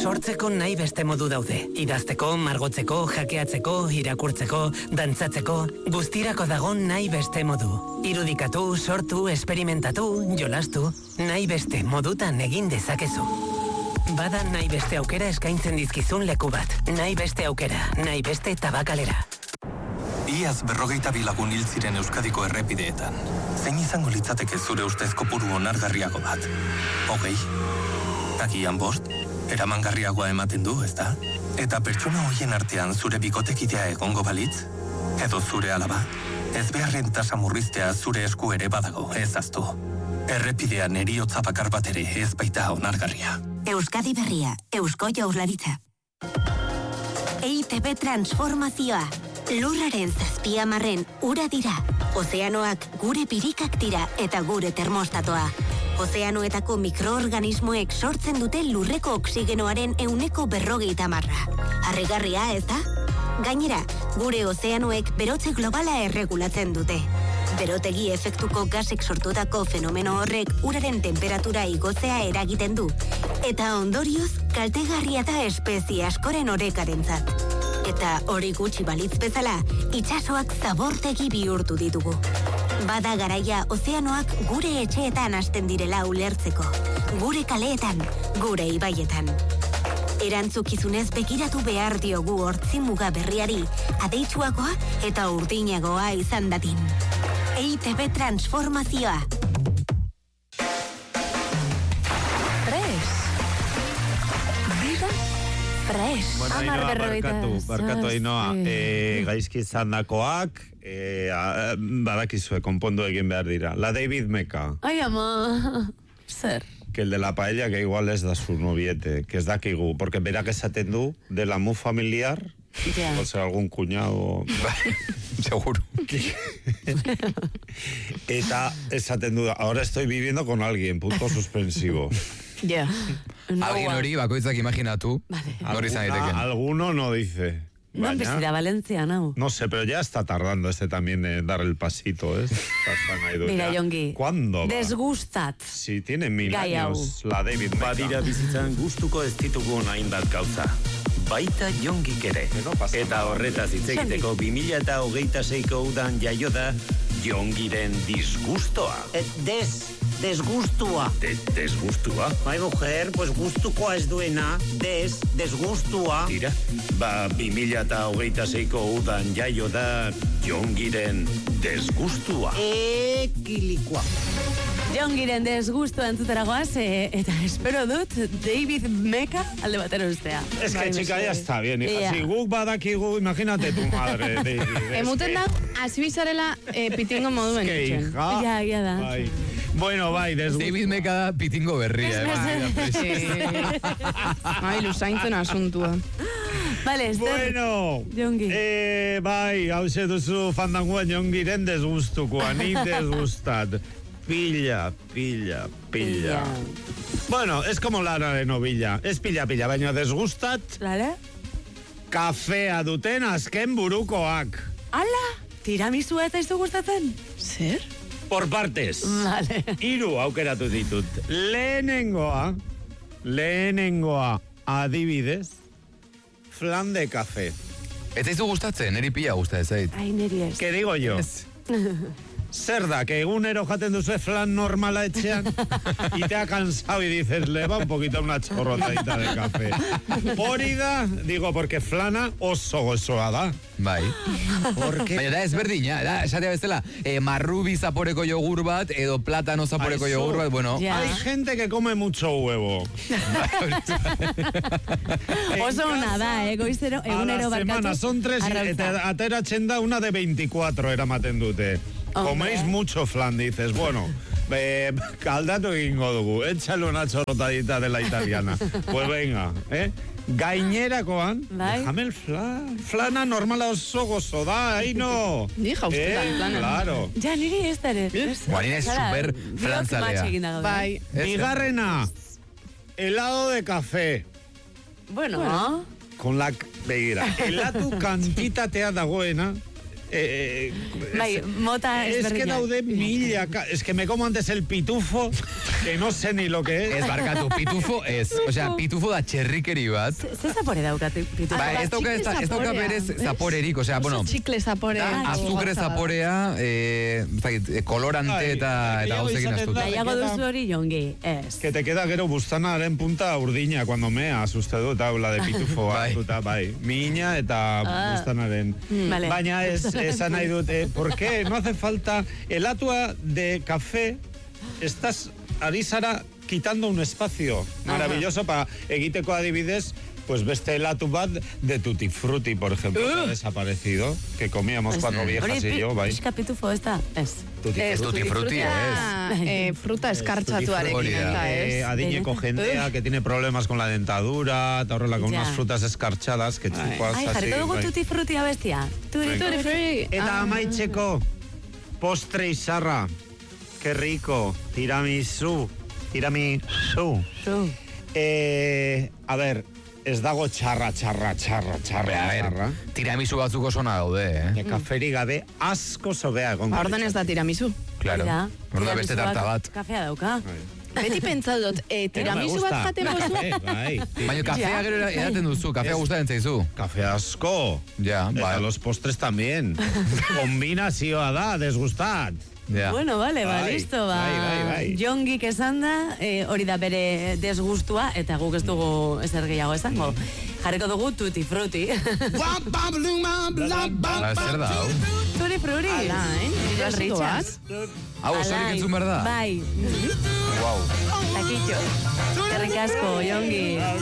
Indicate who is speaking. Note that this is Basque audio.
Speaker 1: Sortzeko nahi beste modu daude. Idazteko, margotzeko, jakeatzeko, irakurtzeko, dantzatzeko, guztirako dago nahi beste modu. Irudikatu, sortu, esperimentatu, jolastu, nahi beste modutan egin dezakezu. Bada nahi beste aukera eskaintzen dizkizun leku bat. Nahi beste aukera, nahi beste tabakalera.
Speaker 2: Iaz 42 lagun hil ziren Euskadiko errepideetan. Zein izango litzateke zure ustez kopuru onargarriago bat? 20? Agian 5? Eramangarriagoa ematen du, ezta? Eta pertsona hoien artean zure bikotekidea egongo balitz? Edo zure alaba? Ez beharren tasa murriztea zure esku ere badago, ez aztu. Errepidean heriotza bakar bat ere ez baita onargarria.
Speaker 3: Euskadi Berria, Eusko Jaurlaritza. EITB transformazioa. Lurraren 7/10 ura dira. Ozeanoak gure birikak dira eta gure termostatoa. Ozeanoetako mikroorganismoek sortzen dute lurreko oksigenoaren 40%. Harrigarria, ez da? Gainera, gure ozeanoek berotze globala erregulatzen dute. Berotegi efektuko gasek sortutako fenomeno horrek uraren temperatura igotzea eragiten du. Eta ondorioz, kaltegarria da espezie askoren orekarentzat. Eta hori gutxi balitz bezala, itsasoak zabortegi bihurtu ditugu. Bada garaia ozeanoak gure etxeetan hasten direla ulertzeko. Gure kaleetan, gure ibaietan. Erantzukizunez begiratu behar diogu hortzimuga berriari, adeitsuagoa eta urdinagoa izan dadin. EITB transformazioa.
Speaker 4: Bueno, barkatu Ainoa, gaizki izandakoak, badakizue, konpondu egin behar dira. La David Mecca.
Speaker 5: Ai, ama, zer?
Speaker 4: Que el de la paella, que igual es da su noviete, que es dakigu, porque berak esaten du, de la mu familiar, o sea, algún cuñado...
Speaker 6: Seguro.
Speaker 4: Eta esaten du, ahora estoy viviendo con alguien, punto suspensivo.
Speaker 5: Ya.
Speaker 6: Alguien hori, bakoitzak imaginatu. Hori izan daiteke.
Speaker 4: Alguno no dice.
Speaker 5: No empezará Valencia, ¿no?
Speaker 4: No sé, pero ya está tardando también en dar el pasito, ¿eh?
Speaker 5: Mira, Jongi.
Speaker 4: ¿Cuándo?
Speaker 5: Desgustat.
Speaker 4: Sí, tiene 1000 años. La David Mecca.
Speaker 7: Badira bizitzan gustuko ez ditugun hainbat gauza. Baita Jongik ere. Eta horretaz hitz egiteko 2026ko udan jaio da Jongiren disgustoa.
Speaker 8: Desgustua.
Speaker 7: Desgustua?
Speaker 8: Bai, mujer, pues gustukoa ez duena, desgustua.
Speaker 7: Tira, 2026ko udan jaio da Jongiren desgustua.
Speaker 8: Ekilikoa.
Speaker 5: Jongiren desgustua entzuteragoaz, eta espero dut David Mecca alde batera ustea.
Speaker 4: Es que, chica, ya está bien. Si guk badakigu, imagínate tu madre.
Speaker 9: Emuten da, azibizarela pitingo moduen.
Speaker 4: Es que, hija.
Speaker 5: Ya da.
Speaker 4: Bai. Bueno, bai,
Speaker 6: David Mecca da pitingo berria.
Speaker 9: Bai, luzaintzen asuntua.
Speaker 5: Vale,
Speaker 4: bueno,
Speaker 5: Jongi.
Speaker 4: Bai, hause duzu fandangoan Jongiren desgustukoa, ni desgustat. Pilla. Bueno, es como lana de novilla. Es pilla, baina desgustat.
Speaker 5: Vale.
Speaker 4: Kafea duten azken burukoak.
Speaker 5: Ala, tiramizua eta izu gustatzen? Zer?
Speaker 7: Por partes.
Speaker 5: Vale.
Speaker 7: 3 aukeratu ditut.
Speaker 4: Lehenengoa, adibidez, flan de café.
Speaker 6: Ez zaizu gustatzen, neri pila gustatzen zait.
Speaker 5: Ai, neri ez.
Speaker 4: ¿Qué digo yo? Zer da, que egunero jaten duzu flan normala etxean y te ha cansado y dices, le va un poquito una chorrotadita de café. Hori da, digo, porque flana oso gozoa da.
Speaker 6: Bai. Baina da ezberdina, da, esatea bezala, marrubi zaporeko yogur bat, edo platano zaporeko yogur bat, bueno.
Speaker 4: Hay gente que come mucho huevo.
Speaker 5: Oso ona da, goizero, egunero barkatu.
Speaker 4: A la semana, son 3 eta ateratzen da una de 24 eramaten dute. Coméis mucho flan, dices, bueno, aldatu egingo dugu, échale una chorrotadita de la italiana. Pues venga, gainerakoan, déjame el flan. Flana normala oso gozo da, ahí no.
Speaker 9: Dija usted plana.
Speaker 4: Claro.
Speaker 5: Ja, niri ez dara.
Speaker 6: Guanina es super flantzalea.
Speaker 4: Bai. Bigarrena, helado de café.
Speaker 5: Bueno.
Speaker 4: Con la begira. Helatu kantitatea dagoena,
Speaker 5: Bai, mota
Speaker 4: Es que
Speaker 5: ezberdinak.
Speaker 4: daude mila... Es que me como antes el pitufo, que no sé ni lo que es.
Speaker 6: Ez barkatu, pitufo ez. Osea, pitufo da txerrikeri bat.
Speaker 5: Ze zapore dauka pitufo?
Speaker 6: Ba, ez dauka berez zaporerik, osea, bueno,
Speaker 9: Txikle zaporea.
Speaker 6: azukre zaporea, kolorante eta gauzekin astuta.
Speaker 5: Nahiago duzu hori jongi, ez.
Speaker 4: Que te queda gero bustanaren punta urdina cuando meas, uste dut, la de pitufo hartuta, bai. Mina eta bustanaren.
Speaker 5: Vale.
Speaker 4: Baina esan nahi dut, ¿por qué no hace falta el atua de café? Estás, ari zara, quitando un espacio maravilloso para egiteko adibidez, pues beste helatu bat de Tutti Frutti, por ejemplo, que ha desaparecido, que comíamos cuatro viejas y yo, bai.
Speaker 5: Pixka pitufo ez da, ez.
Speaker 6: Tutti Frutti ez.
Speaker 9: Fruta eskartxatuarekin, eta ez.
Speaker 4: Adineko jendea que tiene problemas con la dentadura, eta horrela con unas frutas escarchadas que chupas
Speaker 5: Ai,
Speaker 4: así.
Speaker 5: jarriko dugu Tutti Frutti abestia. Tutti Frutti.
Speaker 4: Eta amaitzeko, postre izarra, que rico, tiramisu. A ver, ez dago txarra.
Speaker 6: A ver, tiramisu batzuk oso na daude,
Speaker 4: Kaferi gabe asko zobea egon.
Speaker 9: Orden ez da tiramisu.
Speaker 6: Claro.
Speaker 5: Mira,
Speaker 6: Orda beste tarta bat.
Speaker 5: Kafea dauka.
Speaker 9: Beti pentsatu dut, tiramisu bat jaten bozu.
Speaker 6: Baina kafea gero edaten duzu, kafea gustatzen zaizu.
Speaker 4: Kafe asko.
Speaker 6: Ja,
Speaker 4: Eta
Speaker 6: bai.
Speaker 4: los postres también. Kombinazioa da, desgustat.
Speaker 6: Ja.
Speaker 5: Bueno, vale, ba,
Speaker 4: Bai,
Speaker 5: listo, ba.
Speaker 4: bai.
Speaker 5: Jongik esan da, hori da bere desgustua, eta guk ez dugu ezer gehiago esango. Jarriko dugu Tutti Frutti.
Speaker 6: Zer da, hau?
Speaker 5: Tutti Frutti.
Speaker 9: Alain,
Speaker 5: Richards.
Speaker 6: Hau, osorik entzun behar da?
Speaker 5: Bai.
Speaker 6: Wow.
Speaker 5: Takitxo. Eskerrik asko, Jongi.